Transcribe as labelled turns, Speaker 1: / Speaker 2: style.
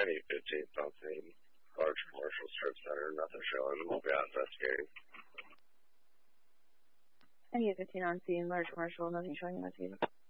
Speaker 1: Penny, 15th on scene. Large commercial strip center, nothing showing. We'll be out investigating.
Speaker 2: Penny, 15 on scene, large commercial, nothing showing, investigating.